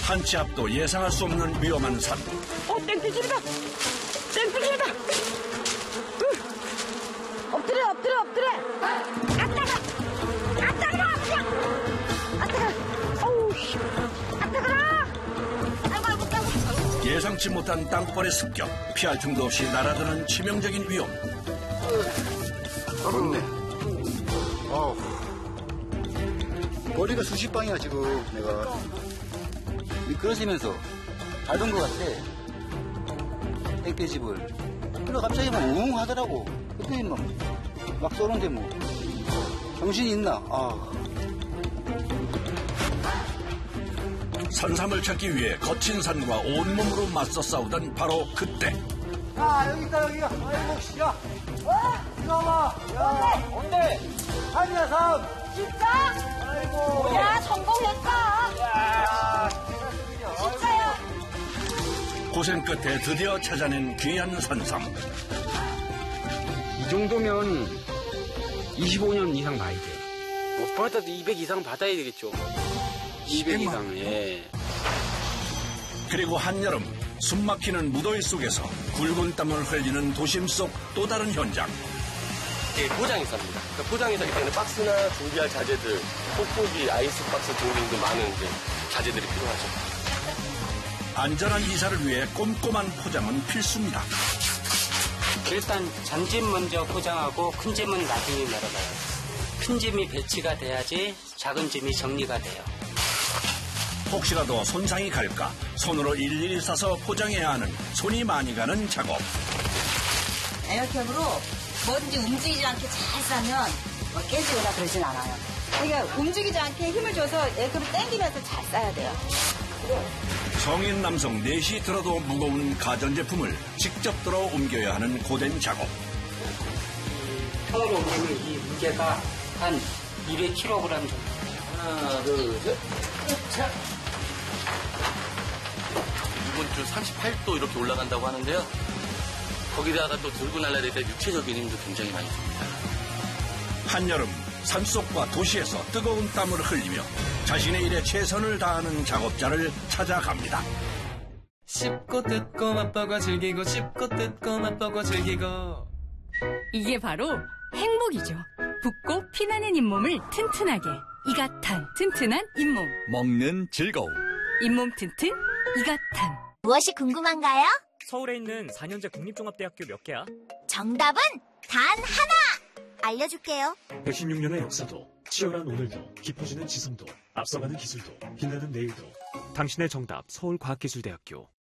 한치 앞도 예상할 수 없는 위험한 산. 땡볕집이다. 땡볕집이다. 엎드려. 예상치 못한 땅벌의 습격, 피할 틈도 없이 날아드는 치명적인 위험. 좋네. 머리가 수십 방이야 지금 내가. 미끄러지면서 밟은 것 같아. 땡볕집을. 그래 갑자기 막 웅 하더라고. 그때 막 쏘는데 뭐 정신이 있나? 산삼을 찾기 위해 거친 산과 온몸으로 맞서 싸우던 바로 그때. 여기 있다 여기가. 아이고 씨야. 이리 와봐. 뭔데? 산이야 산. 진짜? 아이고. 야, 성공했다. 진짜야. 고생 끝에 드디어 찾아낸 귀한 산삼. 이 정도면 25년 이상 봐야 돼요. 못 받아도 200 이상 받아야 되겠죠. 200 이상, 예. 그리고 한여름 숨막히는 무더위 속에서 굵은 땀을 흘리는 도심 속 또 다른 현장. 예, 포장회사입니다. 그러니까 포장회사이기 때문에 박스나 준비할 자재들, 뽁뽁이, 아이스박스 등등 많은 이제 자재들이 필요하죠. 안전한 이사를 위해 꼼꼼한 포장은 필수입니다. 일단 잔짐 먼저 포장하고 큰 짐은 나중에 내려가요. 큰 짐이 배치가 돼야지 작은 짐이 정리가 돼요. 혹시라도 손상이 갈까 손으로 일일이 싸서 포장해야 하는 손이 많이 가는 작업. 에어캡으로 뭐든지 움직이지 않게 잘 싸면 깨지거나 그러진 않아요. 그러니까 움직이지 않게 힘을 줘서 에어캡을 당기면서 잘 싸야 돼요. 성인 남성 넷이 들어도 무거운 가전제품을 직접 들어 옮겨야 하는 고된 작업. 통으로 옮기면 이 무게가 한 200kg 정도. 하나, 둘, 셋. 자. 이번 주 38도 이렇게 올라간다고 하는데요. 거기다가 또 들고 날라야 될 때 육체적인 힘도 굉장히 많이 듭니다. 한여름 산속과 도시에서 뜨거운 땀을 흘리며 자신의 일에 최선을 다하는 작업자를 찾아갑니다. 씹고 뜯고 맛보고 즐기고 씹고 뜯고 맛보고 즐기고. 이게 바로 행복이죠. 붓고 피나는 잇몸을 튼튼하게. 이가탄 튼튼한 잇몸. 먹는 즐거움. 잇몸 튼튼 이가탄. 무엇이 궁금한가요? 서울에 있는 4년제 국립종합대학교 몇 개야? 정답은 단 하나! 알려줄게요. 116년의 역사도, 치열한 오늘도, 깊어지는 지성도, 앞서가는 기술도, 빛나는 내일도. 당신의 정답 서울과학기술대학교.